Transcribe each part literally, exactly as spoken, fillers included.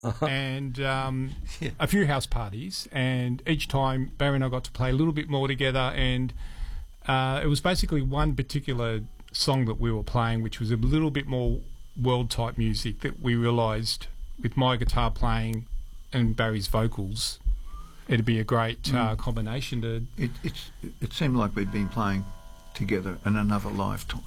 and um, Yeah. a few house parties, and each time Barry and I got to play a little bit more together, and uh, it was basically one particular song that we were playing, which was a little bit more world-type music, that we realised with my guitar playing and Barry's vocals, it'd be a great Mm. uh, combination to... It, it's, it seemed like we'd been playing together in another lifetime.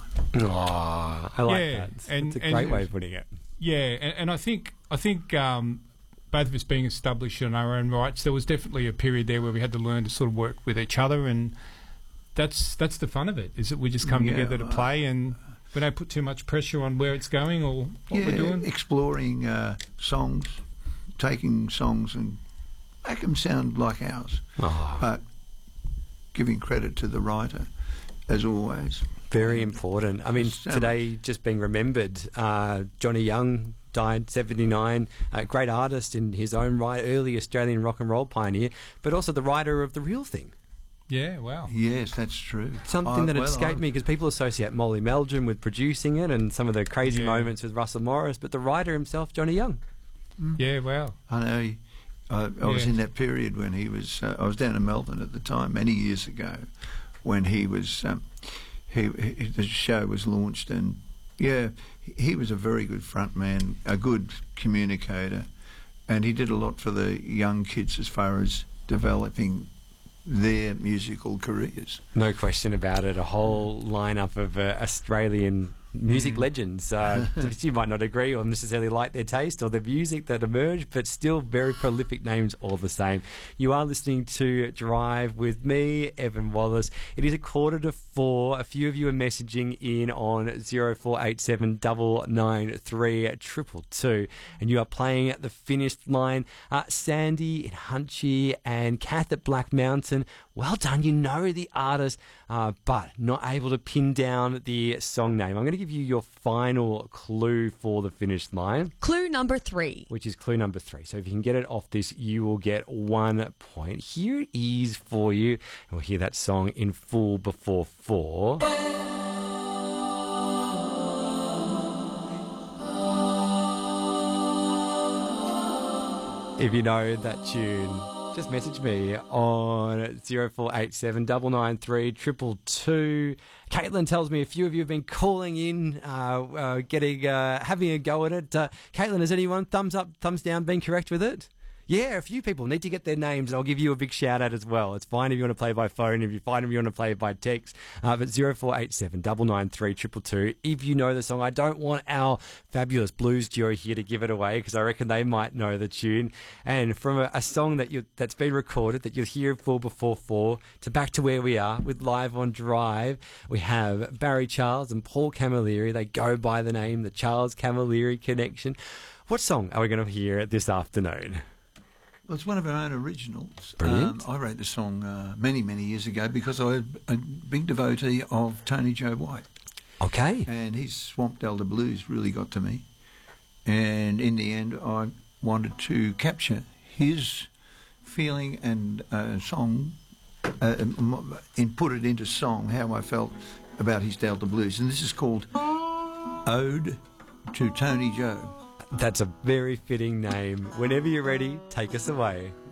Oh, I like Yeah, that. It's, and- it's a and- great way of putting it. Yeah, and, and I think I think um, both of us being established in our own rights, there was definitely a period there where we had to learn to sort of work with each other, and that's that's the fun of it, is that we just come Yeah, together to uh, play, and we don't put too much pressure on where it's going or what yeah, we're doing. exploring uh, songs, taking songs and make them sound like ours, Oh, but giving credit to the writer, as always. very important. I mean, So today just being remembered, uh, Johnny Young died seventy-nine, a great artist in his own right, early Australian rock and roll pioneer, but also the writer of The Real Thing. Yeah, wow. Yes, that's true. Something I- that well, escaped I- me because people associate Molly Meldrum with producing it and some of the crazy Yeah. moments with Russell Morris, but the writer himself, Johnny Young. Yeah, wow. I know. He, I, I was Yeah. in that period when he was. Uh, I was down in Melbourne at the time, many years ago, when he was. Um, he, he the show was launched, and yeah, he, he was a very good front man, a good communicator, and he did a lot for the young kids as far as developing their musical careers. No question about it. A whole lineup of uh, Australian music legends. Uh, you might not agree or necessarily like their taste or the music that emerged, but still very prolific names all the same. You are listening to Drive with me, Evan Wallace. It is a quarter to four. A few of you are messaging in on zero four eight seven nine nine three triple two, and you are playing at the finished line. Uh, Sandy in Hunchy and Kath at Black Mountain. Well done. You know the artist, uh, but not able to pin down the song name. I'm going to give you your final clue for the finished line, Clue number three. which is clue number three. So if you can get it off this, you will get one point. Here it is for you. And we'll hear that song in full before four. If you know that tune, just message me on zero four eight seven nine nine three triple two. Caitlin tells me a few of you have been calling in, uh, uh, getting, uh, having a go at it. Uh, Caitlin, has anyone thumbs up, thumbs down been correct with it? Yeah, a few people need to get their names, and I'll give you a big shout out as well. It's fine if you want to play by phone, if you find if you want to play by text. Uh, but zero four eight seven nine nine three triple two. If you know the song, I don't want our fabulous blues duo here to give it away because I reckon they might know the tune. And from a, a song that you that's been recorded that you'll hear full before four to back to where we are with Live on Drive, we have Barry Charles and Paul Camilleri. They go by the name the Charles Camilleri Connection. What song are we going to hear this afternoon? Well, it's one of our own originals. Brilliant. Um, I wrote the song uh, many, many years ago because I was a big devotee of Tony Joe White. Okay. And his Swamp Delta Blues really got to me. And in the end, I wanted to capture his feeling and uh, song, uh, and put it into song, how I felt about his Delta Blues. And this is called Ode to Tony Joe. That's a very fitting name. Whenever you're ready, take us away.